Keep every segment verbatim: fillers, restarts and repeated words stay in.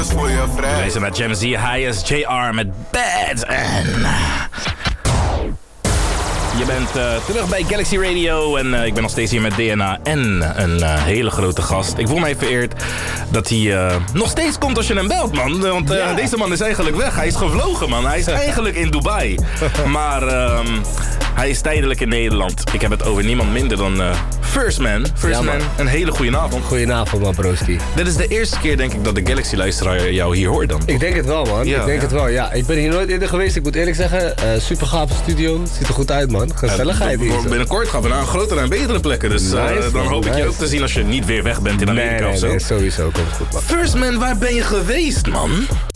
dus voel je vrij. Deze met Jam Z, hij is J R met Bad. En je bent uh, terug bij Galaxy Radio en uh, ik ben nog steeds hier met D N A en een uh, hele grote gast. Ik voel mij vereerd dat hij uh, nog steeds komt als je hem belt, man. Want uh, ja. Deze man is eigenlijk weg. Hij is gevlogen, man. Hij is eigenlijk in Dubai. Maar uh, hij is tijdelijk in Nederland. Ik heb het over niemand minder dan uh, First Man. First ja, man, een hele goede avond. Goedenavond, man, broski. Dit is de eerste keer, denk ik, dat de Galaxy-luisteraar jou hier hoort dan. Ik denk het wel, man. Ja, ik denk ja. het wel, ja. Ik ben hier nooit eerder geweest. Ik moet eerlijk zeggen, uh, super gave studio. Ziet er goed uit, man. Gezelligheid hier. Uh, binnenkort gaan we naar een grotere en betere plekken. Dus nice, uh, dan hoop nice. ik je ook te zien als je niet weer weg bent in Amerika nee, nee, of zo. Nee, sowieso. Komt goed, man. First Man, waar ben je geweest, man?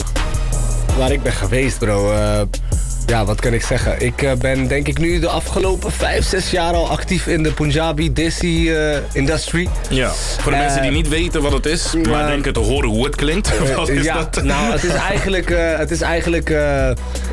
Waar ik ben geweest, bro... Uh, Ja, wat kan ik zeggen? Ik uh, ben denk ik nu de afgelopen vijf, zes jaar al actief in de Punjabi Desi uh, industry. Ja, voor de uh, mensen die niet weten wat het is, uh, maar denken te horen hoe het klinkt. Wat is ja, dat? Nou, het is eigenlijk, uh, het is eigenlijk uh,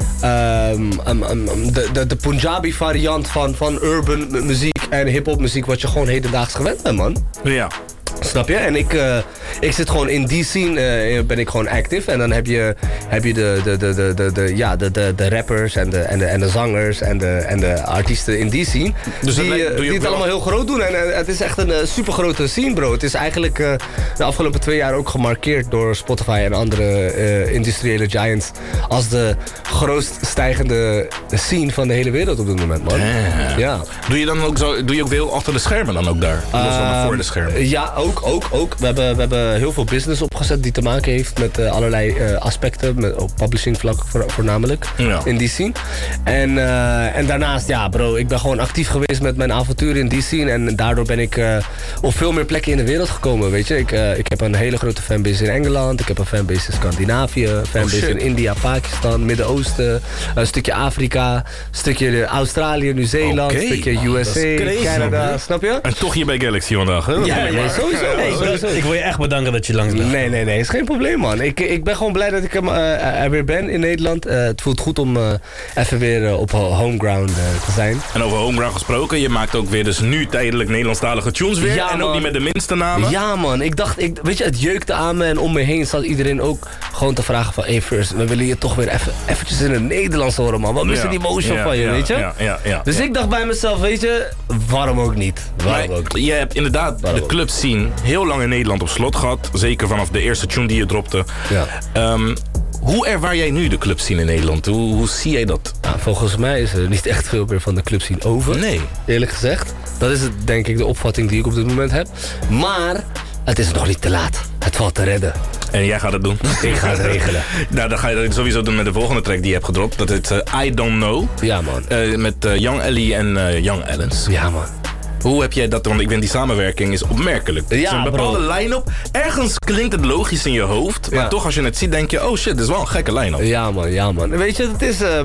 um, um, um, de, de, de Punjabi variant van, van urban muziek en hip-hop muziek, wat je gewoon hedendaags gewend bent, man. Ja. Snap je? En ik, uh, ik zit gewoon in die scene, uh, ben ik gewoon active. En dan heb je, heb je de, de, de, de, de, de, ja, de, de, de rappers en de, en, de, en de zangers en de, en de artiesten in die scene. Dus die, uh, die het allemaal heel groot doen. En uh, het is echt een uh, super grote scene, bro. Het is eigenlijk uh, de afgelopen twee jaar ook gemarkeerd door Spotify en andere uh, industriële giants als de grootst stijgende scene van de hele wereld op dit moment, man. Ja. Ja. Doe je dan ook zo, doe je ook veel achter de schermen dan ook daar? Uh, Los van voor de schermen? Ja, ook. Ook, ook. We hebben, we hebben heel veel business opgezet die te maken heeft met uh, allerlei uh, aspecten. Met, op publishing vlak voor, voornamelijk. Ja. In die scene. En, uh, en daarnaast, ja bro, ik ben gewoon actief geweest met mijn avonturen in die scene. En daardoor ben ik uh, op veel meer plekken in de wereld gekomen, weet je. Ik, uh, ik heb een hele grote fanbase in Engeland. Ik heb een fanbase in Scandinavië. Een fanbase oh, in India, Pakistan, Midden-Oosten. Een stukje Afrika. Een stukje Australië, Nieuw-Zeeland. Okay, een stukje man, U S A, crazy, Canada. Man. Snap je? En toch hier bij Galaxy vandaag, hè? Ja, ja, ja, sowieso. Hey, sowieso. Ik wil je echt bedanken dat je langs bent. Nee, nee, nee. Is geen probleem, man. Ik, ik ben gewoon blij dat ik hem, uh, er weer ben in Nederland. Uh, het voelt goed om uh, even weer uh, op homeground uh, te zijn. En over homeground gesproken, je maakt ook weer dus nu tijdelijk Nederlandstalige tunes weer. Ja, en ook man. Niet met de minste namen. Ja, man. Ik dacht, ik, weet je, het jeukte aan me en om me heen zat iedereen ook gewoon te vragen van, hey First, we willen je toch weer even eventjes in het Nederlands horen, man. Wat is ja. die motion ja, van je, ja, weet je? Ja, ja, ja, dus ja. ik dacht bij mezelf, weet je, waarom ook niet? Waarom maar, ook niet? Je hebt inderdaad waarom de club scene heel lang in Nederland op slot gehad. Zeker vanaf de eerste tune die je dropte. Ja. Um, hoe ervaar jij nu de club scene in Nederland? Hoe, hoe zie jij dat? Nou, volgens mij is er niet echt veel meer van de club scene over. Nee. Eerlijk gezegd. Dat is het, denk ik de opvatting die ik op dit moment heb. Maar het is nog niet te laat. Het valt te redden. En jij gaat het doen? Ik ga het regelen. Nou, dan ga je dat sowieso doen met de volgende track die je hebt gedropt. Dat is uh, I Don't Know. Ja, man. Uh, met uh, Young Ellie en uh, Young Ellens. Ja, man. Hoe heb jij dat? Want ik vind die samenwerking is opmerkelijk. Ja, het is een bepaalde bro. line-up. Ergens klinkt het logisch in je hoofd. Maar ja. toch als je het ziet denk je, oh shit, dit is wel een gekke line-up. Ja, man. Ja, man. Weet je, het is... Uh,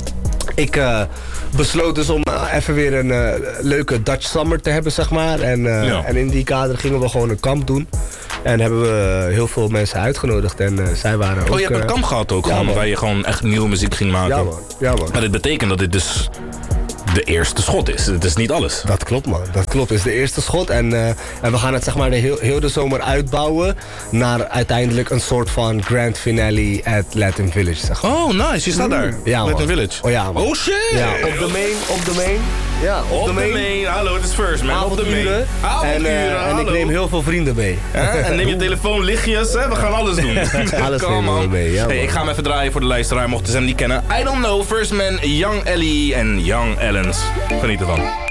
ik uh, besloot dus om uh, even weer een uh, leuke Dutch summer te hebben, zeg maar. En, uh, ja. en in die kader gingen we gewoon een kamp doen. En hebben we heel veel mensen uitgenodigd. En uh, zij waren ook... Oh, je hebt een kamp gehad ook, ja, gewoon, waar je gewoon echt nieuwe muziek ging maken. Ja, man. Ja, man. Maar dit betekent dat dit dus de eerste schot is. Het is niet alles. Dat klopt, man. Dat klopt. Het is de eerste schot. En, uh, en we gaan het zeg maar de heel, heel de zomer uitbouwen naar uiteindelijk een soort van grand finale at Latin Village, zeg maar. Oh, nice. Je staat daar. Ja, Latin man. Village. Oh, ja, man. Oh, shit. Ja, op de main, op de main. Ja, op, op de main. main. Hallo, het is First, man. Op de main. En, uh, en ik neem heel veel vrienden mee. Ja, en neem je telefoon, lichtjes. Hè? We gaan alles doen. Alles nemen we mee, ja, hey, ik ga hem even draaien voor de luisteraar, mochten ze hem niet kennen. I Don't Know, First Man, Young Ellie en Young Ellens. Geniet ervan.